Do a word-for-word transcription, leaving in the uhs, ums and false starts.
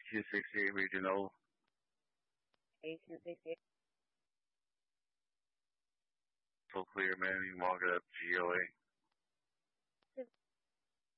Q sixty-eight Regional. A Q sixty-eight. Full clear, man. You can walk it up G O A.